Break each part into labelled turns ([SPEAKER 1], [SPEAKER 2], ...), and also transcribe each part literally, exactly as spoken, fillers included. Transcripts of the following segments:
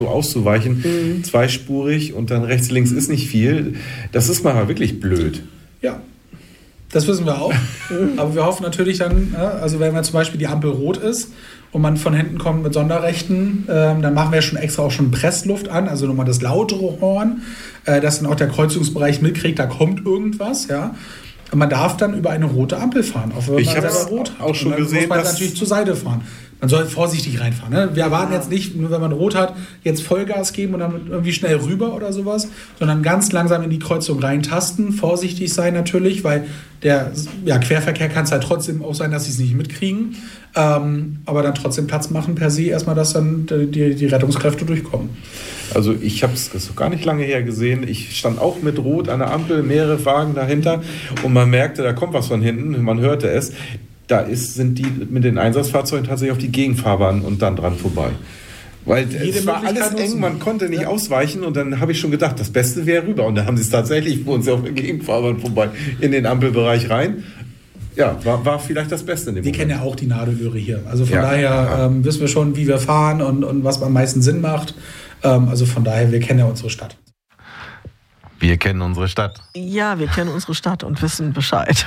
[SPEAKER 1] auszuweichen,
[SPEAKER 2] mhm.
[SPEAKER 1] zweispurig und dann rechts, links ist nicht viel. Das ist mal wirklich blöd.
[SPEAKER 2] Ja, das wissen wir auch. Aber wir hoffen natürlich dann, also wenn man zum Beispiel die Ampel rot ist und man von hinten kommt mit Sonderrechten, ähm, dann machen wir schon extra auch schon Pressluft an, also nochmal das lautere Horn, äh, dass dann auch der Kreuzungsbereich mitkriegt, da kommt irgendwas, ja. Und man darf dann über eine rote Ampel fahren, auch wenn man
[SPEAKER 1] ich
[SPEAKER 2] selber rot hat.
[SPEAKER 1] Auch schon
[SPEAKER 2] und dann
[SPEAKER 1] gesehen,
[SPEAKER 2] muss man
[SPEAKER 1] dass
[SPEAKER 2] natürlich zur Seite fahren. Man soll vorsichtig reinfahren. Ne? Wir erwarten jetzt nicht, nur wenn man rot hat, jetzt Vollgas geben und dann irgendwie schnell rüber oder sowas, sondern ganz langsam in die Kreuzung reintasten, vorsichtig sein natürlich, weil der ja, Querverkehr kann es halt trotzdem auch sein, dass sie es nicht mitkriegen, ähm, aber dann trotzdem Platz machen per se, erstmal, dass dann die, die Rettungskräfte durchkommen.
[SPEAKER 1] Also ich habe es gar nicht lange her gesehen. Ich stand auch mit Rot an der Ampel, mehrere Wagen dahinter und man merkte, da kommt was von hinten, man hörte es. Da ist, sind die mit den Einsatzfahrzeugen tatsächlich auf die Gegenfahrbahn und dann dran vorbei. Weil Jede es war alles eng, man konnte nicht ja. ausweichen und dann habe ich schon gedacht, das Beste wäre rüber. Und dann haben sie es tatsächlich, fuhren sie auf der Gegenfahrbahn vorbei, in den Ampelbereich rein. Ja, war, war vielleicht das Beste in dem
[SPEAKER 2] Wir
[SPEAKER 1] Moment.
[SPEAKER 2] kennen ja auch die Nadelöhre hier. Also von
[SPEAKER 1] ja,
[SPEAKER 2] daher
[SPEAKER 1] ja.
[SPEAKER 2] Ähm, wissen wir schon, wie wir fahren und, und was am meisten Sinn macht. Ähm, also von daher, wir kennen ja unsere Stadt.
[SPEAKER 3] Wir kennen unsere Stadt.
[SPEAKER 4] Ja, wir kennen unsere Stadt und wissen Bescheid.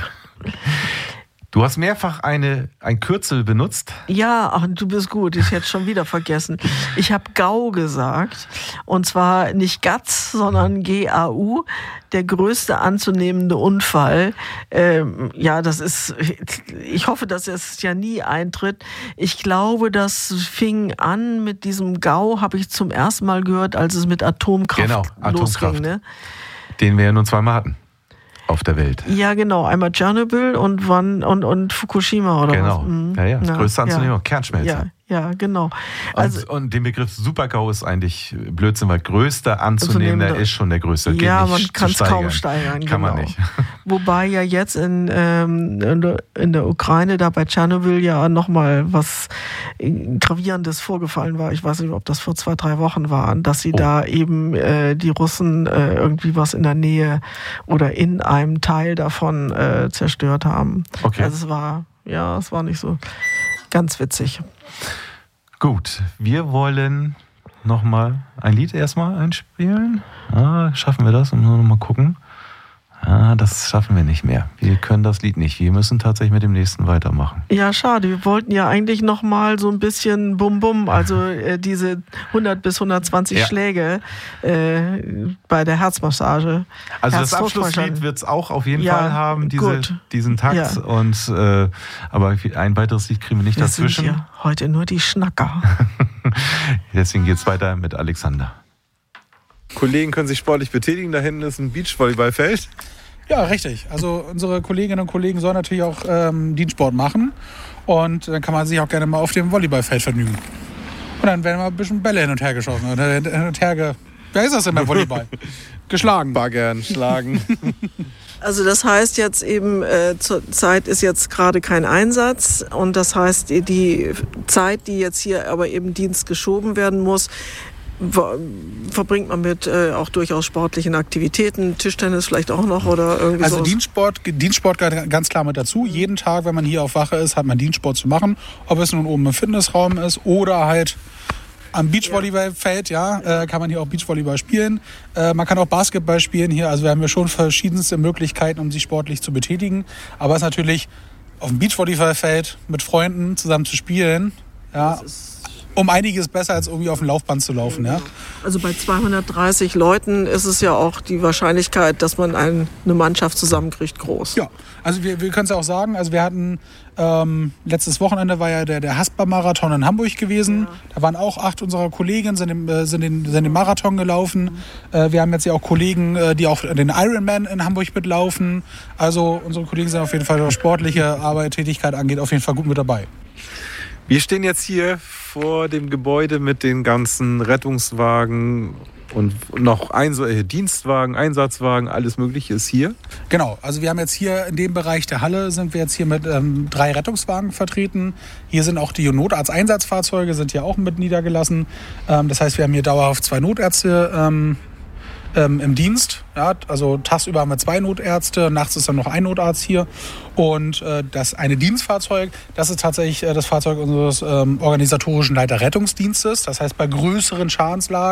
[SPEAKER 3] Du hast mehrfach eine, ein Kürzel benutzt.
[SPEAKER 4] Ja, ach, du bist gut. Ich hätte es schon wieder vergessen. Ich habe G A U gesagt. Und zwar nicht G A Z, sondern G A U. Der größte anzunehmende Unfall. Ähm, ja, das ist, ich hoffe, dass es ja nie eintritt. Ich glaube, das fing an mit diesem G A U, habe ich zum ersten Mal gehört, als es mit Atomkraft
[SPEAKER 3] genau,
[SPEAKER 4] losging.
[SPEAKER 3] Atomkraft.
[SPEAKER 4] Ne?
[SPEAKER 3] Den wir ja nur zweimal hatten. Auf der Welt.
[SPEAKER 4] Ja, genau. Einmal Tschernobyl und wann und, und Fukushima oder
[SPEAKER 3] genau.
[SPEAKER 4] was?
[SPEAKER 3] Mhm. Ja, ja. Das
[SPEAKER 4] ja,
[SPEAKER 3] größte Anzunehmung,
[SPEAKER 4] ja.
[SPEAKER 3] Kernschmelze.
[SPEAKER 4] Ja, ja, genau. Also,
[SPEAKER 3] und, und den Begriff Super-G A U ist eigentlich Blödsinn, weil größter anzunehmender also ist schon der größte.
[SPEAKER 4] Ja, man kann es kaum steigern.
[SPEAKER 3] Kann
[SPEAKER 4] genau.
[SPEAKER 3] man nicht.
[SPEAKER 4] Wobei ja jetzt in, ähm, in, der, in der Ukraine, da bei Tschernobyl ja nochmal was Gravierendes vorgefallen war. Ich weiß nicht, ob das vor zwei, drei Wochen war, dass sie oh. da eben äh, die Russen äh, irgendwie was in der Nähe oder in einem Teil davon äh, zerstört haben.
[SPEAKER 3] Okay.
[SPEAKER 4] Also es war, ja, es war nicht so ganz witzig.
[SPEAKER 3] Gut, wir wollen nochmal ein Lied erstmal einspielen. Ah, schaffen wir das? Und noch mal gucken. Ah, das schaffen wir nicht mehr. Wir können das Lied nicht. Wir müssen tatsächlich mit dem nächsten weitermachen.
[SPEAKER 4] Ja, schade. Wir wollten ja eigentlich noch mal so ein bisschen Bum-Bum, also äh, diese hundert bis hundertzwanzig ja. Schläge äh, bei der Herzmassage.
[SPEAKER 3] Also das Abschlusslied wird es auch auf jeden
[SPEAKER 4] ja,
[SPEAKER 3] Fall haben, diese, diesen Takt. Ja. Und, äh, aber ein weiteres Lied kriegen wir nicht wir dazwischen.
[SPEAKER 4] Sind ja heute nur die Schnacker.
[SPEAKER 3] Deswegen geht es weiter mit Alexander.
[SPEAKER 1] Kollegen können sich sportlich betätigen. Da hinten ist ein Beachvolleyballfeld.
[SPEAKER 2] Ja, richtig. Also unsere Kolleginnen und Kollegen sollen natürlich auch ähm, Dienstsport machen. Und dann kann man sich auch gerne mal auf dem Volleyballfeld vergnügen. Und dann werden mal ein bisschen Bälle hin und her geschossen. Oder hin und her ge... Wer ist das denn beim Volleyball? Geschlagen.
[SPEAKER 1] Baggern, schlagen.
[SPEAKER 4] Also das heißt jetzt eben, äh, zur Zeit ist jetzt gerade kein Einsatz. Und das heißt, die, die Zeit, die jetzt hier aber eben Dienst geschoben werden muss, verbringt man mit äh, auch durchaus sportlichen Aktivitäten, Tischtennis vielleicht auch noch oder irgendwie
[SPEAKER 2] Also
[SPEAKER 4] sowas?
[SPEAKER 2] Dienstsport, Dienstsport gehört ganz klar mit dazu. Jeden Tag, wenn man hier auf Wache ist, hat man Dienstsport zu machen. Ob es nun oben im Fitnessraum ist oder halt am Beachvolleyballfeld, ja, äh, kann man hier auch Beachvolleyball spielen. Äh, man kann auch Basketball spielen hier. Also wir haben ja schon verschiedenste Möglichkeiten, um sich sportlich zu betätigen. Aber es ist natürlich auf dem Beachvolleyballfeld mit Freunden zusammen zu spielen, ja, um einiges besser als irgendwie auf dem Laufband zu laufen. Ja.
[SPEAKER 4] Also bei zweihundertdreißig Leuten ist es ja auch die Wahrscheinlichkeit, dass man ein, eine Mannschaft zusammenkriegt, groß.
[SPEAKER 2] Ja, also wir, wir können es ja auch sagen, also wir hatten ähm, letztes Wochenende war ja der, der Haspa-Marathon in Hamburg gewesen. Ja. Da waren auch acht unserer Kollegen, sind den, sind den, sind den Marathon gelaufen. Mhm. Äh, wir haben jetzt ja auch Kollegen, äh, die auch den Ironman in Hamburg mitlaufen. Also unsere Kollegen sind auf jeden Fall, was sportliche Arbeit, Tätigkeit angeht, auf jeden Fall gut mit dabei.
[SPEAKER 1] Wir stehen jetzt hier vor dem Gebäude mit den ganzen Rettungswagen und noch ein, Dienstwagen, Einsatzwagen, alles Mögliche ist hier.
[SPEAKER 2] Genau, also wir haben jetzt hier in dem Bereich der Halle sind wir jetzt hier mit ähm, drei Rettungswagen vertreten. Hier sind auch die Notarzteinsatzfahrzeuge, sind hier auch mit niedergelassen. Ähm, das heißt, wir haben hier dauerhaft zwei Notärzte ähm, ähm, im Dienst. Ja, also tagsüber haben wir zwei Notärzte, nachts ist dann noch ein Notarzt hier. Und äh, das eine Dienstfahrzeug, das ist tatsächlich äh, das Fahrzeug unseres ähm, organisatorischen Leiter Rettungsdienstes. Das heißt, bei größeren Schadenslagen